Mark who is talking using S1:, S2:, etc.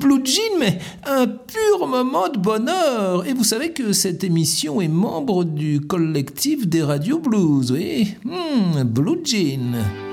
S1: Blue Jean, mais un pur moment de bonheur. Et vous savez que cette émission est membre du collectif des radios blues, oui, Blue Jean.